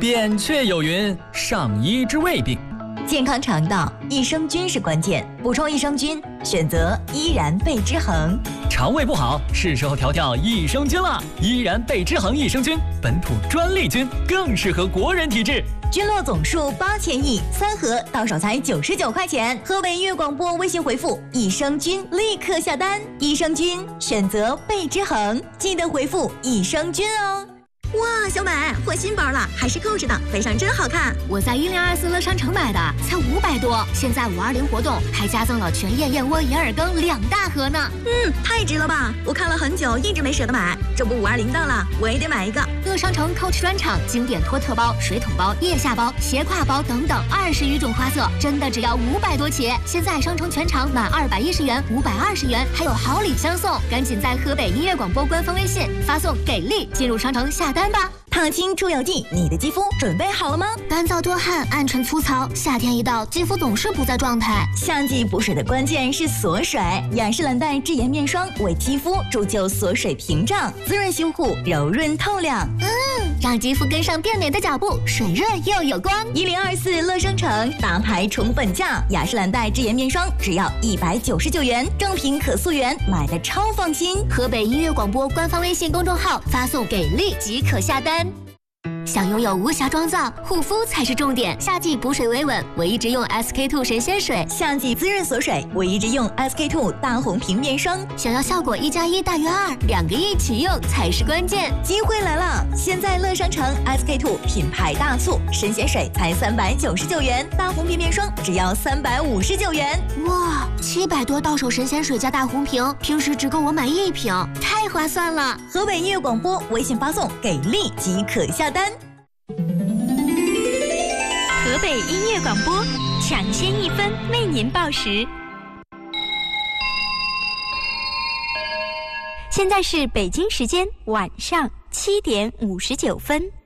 扁鹊有云：上医治未病。 健康肠道，益生菌是关键，补充益生菌，选择依然贝之恒。 肠胃不好，是时候调调益生菌了。依然贝之恒益生菌，本土专利菌，更适合国人体质。 菌落总数8000亿，3盒到手才99块钱。河北音乐广播微信回复益生菌，立刻下单。益生菌选择贝之恒，记得回复益生菌哦。哇，小美换新包了，还是Coach的，背上真好看。 我在1024乐商城买的，才500多。现在520活动还加赠了全叶燕窝银耳羹2大盒呢。 太值了吧！我看了很久，一直没舍得买。这不520到了，我也得买一个。 乐商城 Coach 专场经典托特包、水桶包、腋下包、斜挎包等等20余种花色，真的只要500多起。现在商城全场满210元520元，还有好礼相送。赶紧在河北音乐广播官方微信发送给力，进入商城下单吧。 烫青出油剂，你的肌肤准备好了吗？ 干燥多汗、暗沉粗糙，夏天一到，肌肤总是不在状态。 夏季补水的关键是锁水，雅诗兰黛智颜面霜为肌肤铸就锁水屏障，滋润修护，柔润透亮。 让肌肤跟上变美的脚步，水润又有光。 1024乐商城大牌宠本价，雅诗兰黛智颜面霜只要199元，正品可溯源，买的超放心。 河北音乐广播官方微信公众号发送给力即可下单。想拥有无瑕妆造，护肤才是重点。夏季补水维稳，我一直用 SK2 神仙水； 夏季滋润锁水，我一直用 SK2 大红瓶面霜。 想要效果1+1大于2，2个一起用才是关键。 机会来了！现在乐商城 SK2 品牌大促，神仙水才399元，大红瓶面霜只要359元。 哇，700多到手神仙水加大红瓶，平时只够我买1瓶，太划算了！ 河北音乐广播微信发送给力即可下单。 河北音乐广播抢先1分为您报时。现在是北京时间晚上7点59分。